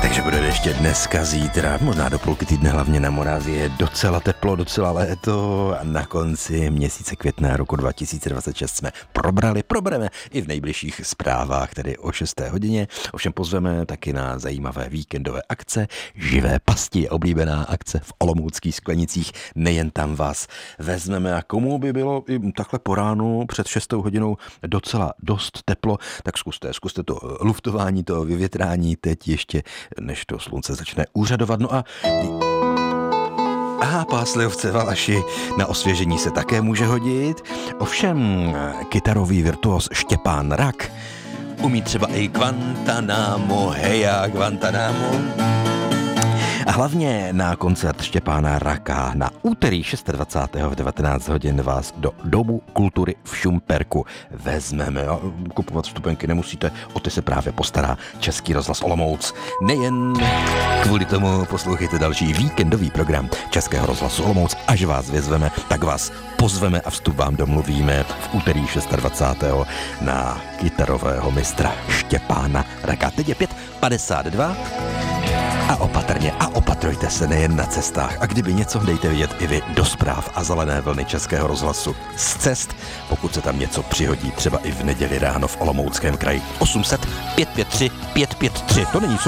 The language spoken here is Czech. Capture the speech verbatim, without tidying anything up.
Takže bude ještě dneska, zítra, možná do půlky týdne, hlavně na Moravě, docela teplo, docela léto a na konci měsíce května roku dva tisíce dvacet šest jsme probrali, probereme i v nejbližších zprávách, tedy o šesté hodině. Ovšem pozveme taky na zajímavé víkendové akce. Živé pasti je oblíbená akce v Olomouckých Sklenicích, nejen tam vás vezmeme a komu by bylo i takhle po ránu před šestou hodinou docela dost teplo, tak zkuste, zkuste to luftování, to vyvětrání teď ještě, než to slunce začne úřadovat. No a Aha, pásliovce Valaši na osvěžení se také může hodit. Ovšem kytarový virtuos Štěpán Rak umí třeba i Guantanamo, heja Guantanamo. A hlavně na koncert Štěpána Raka na úterý dvacátého šestého v devatenáct hodin vás do Domu kultury v Šumperku vezmeme. A kupovat vstupenky nemusíte, o ty se právě postará Český rozhlas Olomouc. Nejen kvůli tomu poslouchejte další víkendový program Českého rozhlasu Olomouc. Až vás vyzveme, tak vás pozveme a vstup vám domluvíme v úterý dvacátého šestého na kytarového mistra Štěpána Raka. Teď je pět padesát dva. A opatrně a opatrujte se nejen na cestách. A kdyby něco, dejte vidět i vy do zpráv a zelené vlny Českého rozhlasu z cest, pokud se tam něco přihodí, třeba i v neděli ráno v Olomouckém kraji. osm set pět pět tři pět pět tři. To není